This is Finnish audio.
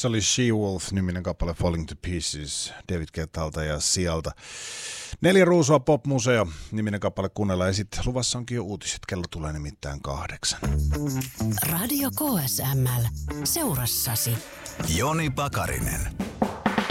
Se oli She-Wolf-niminen kappale Falling to Pieces David Guettalta ja Sialta. 4 ruusua Pop-museo niminen kappale kuunnella ja sitten luvassa onkin jo uutiset. Kello tulee nimittäin 8. Radio KSML seurassasi. Joni Pakarinen.